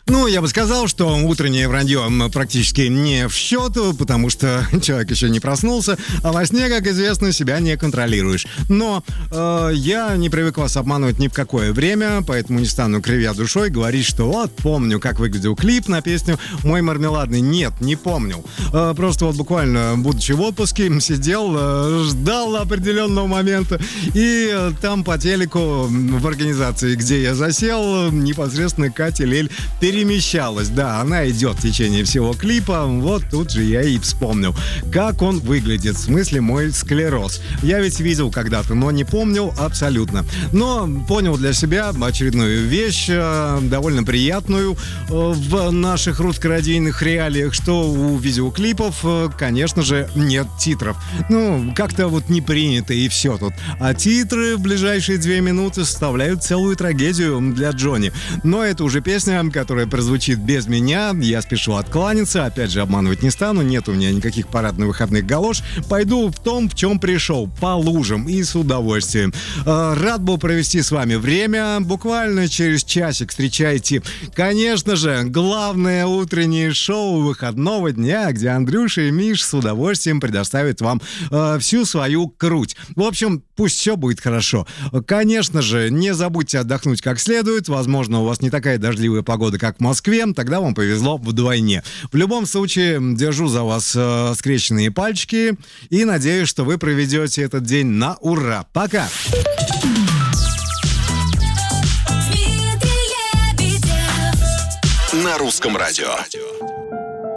Ну, я бы сказал, что утреннее вранье практически не в счет, потому что человек еще не проснулся, а во сне, как известно, себя не контролируешь. Но я не привык вас обманывать ни в какое время, поэтому не стану, кривя душой, говорить, что вот, помню, как выглядел клип на песню «Мой мармеладный». Нет, не помнил. Просто вот буквально, будучи в отпуске, сидел, ждал определенного момента, и там по телеку в организации, где я засел, непосредственно Катя Лель перемещалась. Да, она идет в течение всего клипа. Вот тут же я и вспомнил, как он выглядит. В смысле, мой склероз. Я ведь видел когда-то, но не помнил абсолютно. Но понял для себя очередную вещь, довольно приятную в наших русско-радийных реалиях, что у видеоклипов, конечно же, нет титров. Ну, как-то вот не принято, и все тут. А титры в ближайшие 2 минуты составляют целую трагедию для Джонни. Но это уже песня, которая прозвучит без меня. Я спешу откланяться. Опять же, обманывать не стану. Нет у меня никаких парадно-выходных галош. Пойду в том, в чем пришел. По лужам и с удовольствием. Рад был провести с вами время. Буквально через часик встречайте, конечно же, главное утреннее шоу выходного дня, где Андрюша и Миш с удовольствием предоставят вам всю свою круть. В общем, пусть все будет хорошо. Конечно же, не забудьте отдохнуть как следует. Возможно, у вас не такая дождливая погода, как в Москве. Тогда вам повезло вдвойне. В любом случае, держу за вас скрещенные пальчики и надеюсь, что вы проведете этот день на ура. Пока! На русском радио.